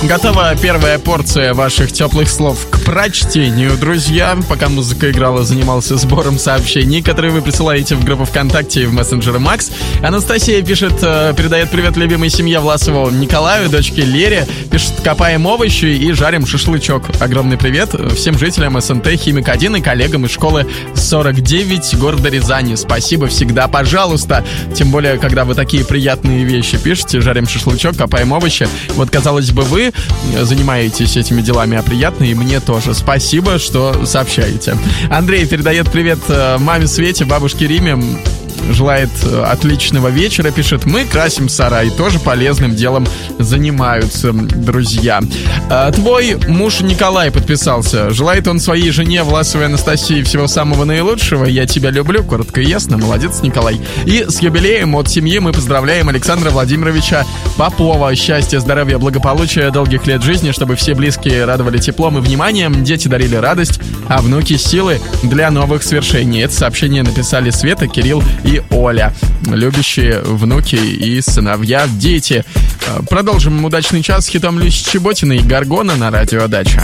Готова первая порция ваших теплых слов к прочтению, друзья. Пока музыка играла, занимался сбором сообщений, которые вы присылаете в группу ВКонтакте и в мессенджеры Макс. Анастасия пишет, передает привет любимой семье Власову Николаю, дочке Лере. Пишет, копаем овощи и жарим шашлычок. Огромный привет всем жителям СНТ Химик-1 и коллегам из школы 49 города Рязани. Спасибо всегда, пожалуйста. Тем более, когда вы такие приятные вещи пишете, жарим шашлычок, копаем овощи. Вот, казалось бы, вы занимаетесь этими делами, а приятно и мне тоже. Спасибо, что сообщаете. Андрей передает привет маме Свете, бабушке Риме. Желает отличного вечера. Пишет, мы красим сарай. Тоже полезным делом занимаются, друзья. Твой муж Николай подписался. Желает он своей жене Власовой Анастасии всего самого наилучшего. Я тебя люблю. Коротко и ясно. Молодец, Николай. И с юбилеем от семьи мы поздравляем Александра Владимировича Попова. Счастья, здоровья, благополучия, долгих лет жизни, чтобы все близкие радовали теплом и вниманием, дети дарили радость, а внуки силы для новых свершений. Это сообщение написали Света, Кирилл и Оля, любящие внуки и сыновья, дети. Продолжим удачный час с хитом Люси Чеботиной «Горгона» на радио Дача.